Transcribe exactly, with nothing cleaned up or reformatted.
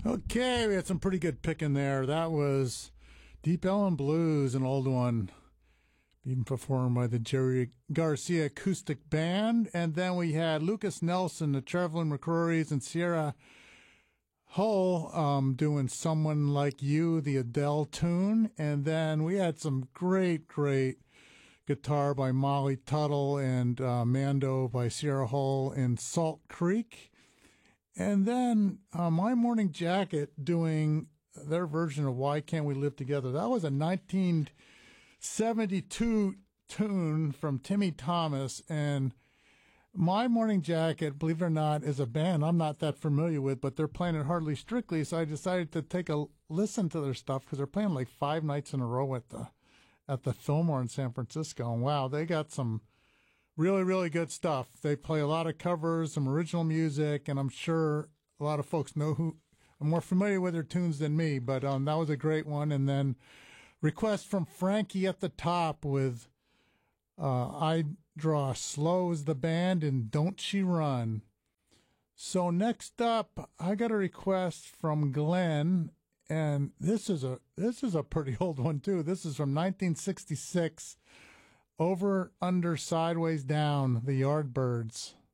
Okay, we had some pretty good picking there. That was Deep Ellum Blues, an old one, being performed by the Jerry Garcia Acoustic Band. And then we had Lucas Nelson, the Traveling McCrories, and Sierra Hull um, doing Someone Like You, the Adele tune. And then we had some great, great guitar by Molly Tuttle and uh, Mando by Sierra Hull in Salt Creek. And then uh, My Morning Jacket doing their version of Why Can't We Live Together. That was a nineteen seventy-two tune from Timmy Thomas. And My Morning Jacket, believe it or not, is a band I'm not that familiar with, but they're playing at Hardly Strictly. So I decided to take a listen to their stuff because they're playing like five nights in a row at the, at the Fillmore in San Francisco. And wow, they got some really, really good stuff. They play a lot of covers, some original music, and I'm sure a lot of folks know who are more familiar with their tunes than me, but um, that was a great one. And then request from Frankie at the Top with uh, I Draw Slow as the band and Don't She Run. So next up, I got a request from Glenn, and this is a this is a pretty old one too. This is from nineteen sixty-six. Over, Under, Sideways, Down, the Yardbirds.